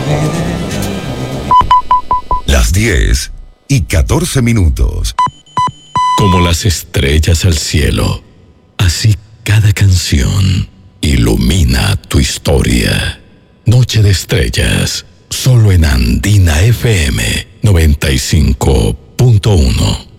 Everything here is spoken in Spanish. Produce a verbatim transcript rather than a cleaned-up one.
Las diez y catorce minutos. Como las estrellas al cielo, así cada canción ilumina tu historia. Noche de estrellas, solo en Andina F M noventa y cinco punto uno.